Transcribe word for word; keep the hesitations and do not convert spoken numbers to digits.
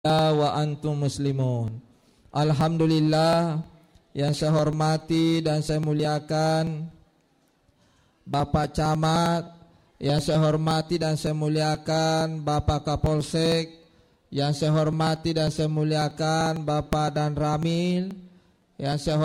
wa antum muslimun. Alhamdulillah, yang saya hormati dan saya muliakan Bapak Camat, yang saya hormati dan saya muliakan Bapak Kapolsek, yang saya hormati dan saya muliakan Bapak Dan Ramil, yang saya